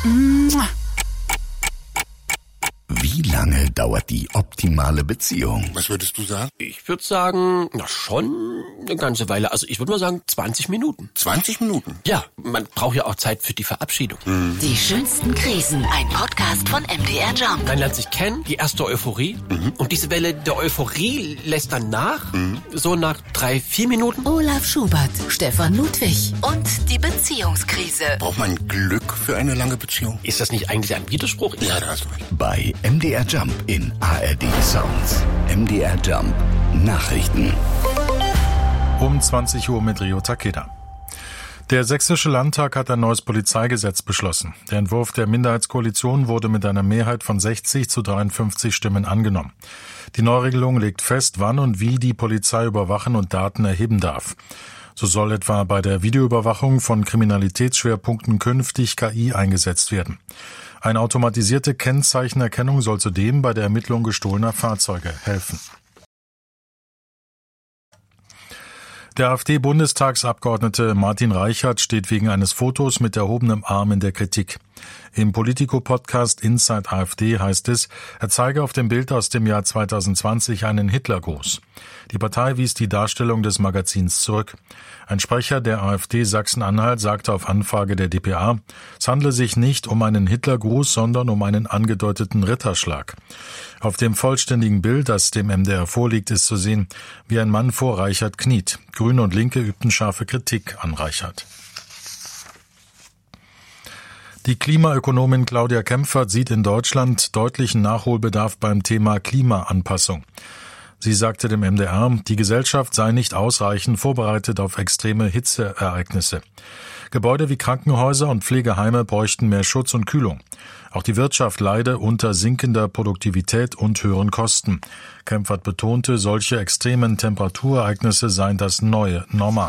Wie lange dauert die optimale Beziehung? Was würdest du sagen? Ich würde sagen, schon eine ganze Weile. Also ich würde mal sagen 20 Minuten. 20 Minuten? Ja, man braucht ja auch Zeit für die Verabschiedung. Die schönsten Krisen, ein Podcast von MDR Jump. Man lernt sich kennen, die erste Euphorie. Und diese Welle der Euphorie lässt dann nach, so nach 3-4 Minuten. Olaf Schubert, Stefan Ludwig und die Beziehungskrise. Braucht man Glück für eine lange Beziehung? Ist das nicht eigentlich ein Widerspruch? Ja, da hast du recht. Bei MDR Jump in ARD Sounds. MDR Jump Nachrichten. Um 20 Uhr mit Rio Takeda. Der Sächsische Landtag hat ein neues Polizeigesetz beschlossen. Der Entwurf der Minderheitskoalition wurde mit einer Mehrheit von 60 zu 53 Stimmen angenommen. Die Neuregelung legt fest, wann und wie die Polizei überwachen und Daten erheben darf. So soll etwa bei der Videoüberwachung von Kriminalitätsschwerpunkten künftig KI eingesetzt werden. Eine automatisierte Kennzeichenerkennung soll zudem bei der Ermittlung gestohlener Fahrzeuge helfen. Der AfD-Bundestagsabgeordnete Martin Reichert steht wegen eines Fotos mit erhobenem Arm in der Kritik. Im Politico-Podcast Inside AfD heißt es, er zeige auf dem Bild aus dem Jahr 2020 einen Hitlergruß. Die Partei wies die Darstellung des Magazins zurück. Ein Sprecher der AfD Sachsen-Anhalt sagte auf Anfrage der dpa, es handle sich nicht um einen Hitlergruß, sondern um einen angedeuteten Ritterschlag. Auf dem vollständigen Bild, das dem MDR vorliegt, ist zu sehen, wie ein Mann vor Reichert kniet. Grüne und Linke übten scharfe Kritik an Reichert. Die Klimaökonomin Claudia Kempfert sieht in Deutschland deutlichen Nachholbedarf beim Thema Klimaanpassung. Sie sagte dem MDR, die Gesellschaft sei nicht ausreichend vorbereitet auf extreme Hitzeereignisse. Gebäude wie Krankenhäuser und Pflegeheime bräuchten mehr Schutz und Kühlung. Auch die Wirtschaft leide unter sinkender Produktivität und höheren Kosten. Kempfert betonte, solche extremen Temperaturereignisse seien das neue Normal.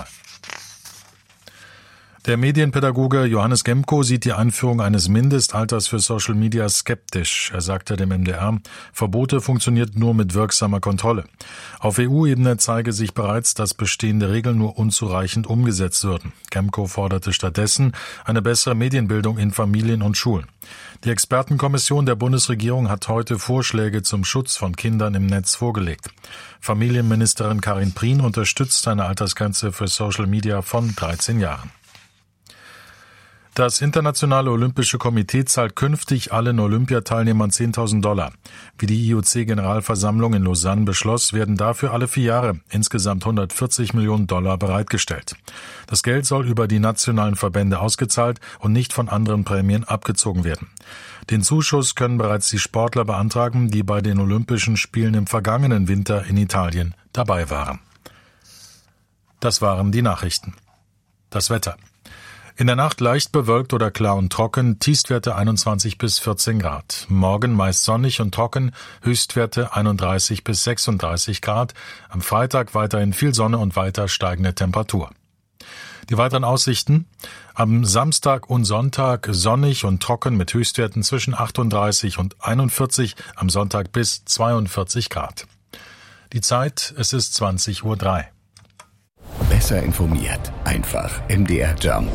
Der Medienpädagoge Johannes Gemko sieht die Einführung eines Mindestalters für Social Media skeptisch. Er sagte dem MDR, Verbote funktioniert nur mit wirksamer Kontrolle. Auf EU-Ebene zeige sich bereits, dass bestehende Regeln nur unzureichend umgesetzt würden. Gemko forderte stattdessen eine bessere Medienbildung in Familien und Schulen. Die Expertenkommission der Bundesregierung hat heute Vorschläge zum Schutz von Kindern im Netz vorgelegt. Familienministerin Karin Prien unterstützt eine Altersgrenze für Social Media von 13 Jahren. Das Internationale Olympische Komitee zahlt künftig allen Olympiateilnehmern $10.000. Wie die IOC-Generalversammlung in Lausanne beschloss, werden dafür alle 4 Jahre insgesamt $140 Millionen bereitgestellt. Das Geld soll über die nationalen Verbände ausgezahlt und nicht von anderen Prämien abgezogen werden. Den Zuschuss können bereits die Sportler beantragen, die bei den Olympischen Spielen im vergangenen Winter in Italien dabei waren. Das waren die Nachrichten. Das Wetter. In der Nacht leicht bewölkt oder klar und trocken, Tiefstwerte 21 bis 14 Grad. Morgen meist sonnig und trocken, Höchstwerte 31 bis 36 Grad. Am Freitag weiterhin viel Sonne und weiter steigende Temperatur. Die weiteren Aussichten: am Samstag und Sonntag sonnig und trocken mit Höchstwerten zwischen 38 und 41, am Sonntag bis 42 Grad. Die Zeit, es ist 20:03 Uhr. Besser informiert, einfach MDR Jump.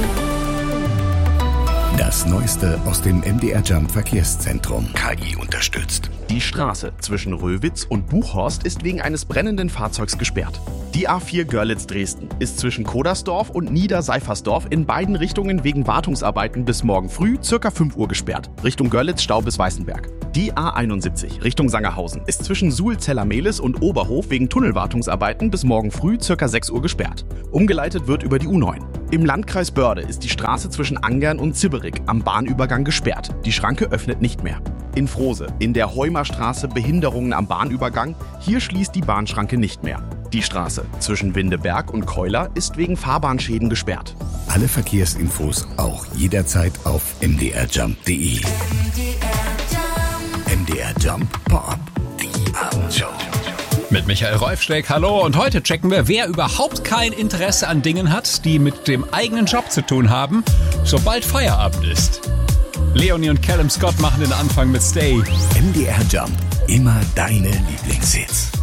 Das Neueste aus dem MDR Jump Verkehrszentrum. KI unterstützt. Die Straße zwischen Röwitz und Buchhorst ist wegen eines brennenden Fahrzeugs gesperrt. Die A4 Görlitz-Dresden ist zwischen Kodersdorf und Niederseifersdorf in beiden Richtungen wegen Wartungsarbeiten bis morgen früh ca. 5 Uhr gesperrt. Richtung Görlitz Stau bis Weißenberg. Die A71 Richtung Sangerhausen ist zwischen Suhl-Zellermehlis und Oberhof wegen Tunnelwartungsarbeiten bis morgen früh ca. 6 Uhr gesperrt. Umgeleitet wird über die U9. Im Landkreis Börde ist die Straße zwischen Angern und Zibberig am Bahnübergang gesperrt. Die Schranke öffnet nicht mehr. In Frose, in der Heumerstraße Behinderungen am Bahnübergang. Hier schließt die Bahnschranke nicht mehr. Die Straße zwischen Windeberg und Keuler ist wegen Fahrbahnschäden gesperrt. Alle Verkehrsinfos auch jederzeit auf mdrjump.de. MDR Jump Pop, die Abendshow. Mit Michael Rolfsteck, hallo. Und heute checken wir, wer überhaupt kein Interesse an Dingen hat, die mit dem eigenen Job zu tun haben, sobald Feierabend ist. Leonie und Callum Scott machen den Anfang mit Stay. MDR Jump, immer deine Lieblingshits.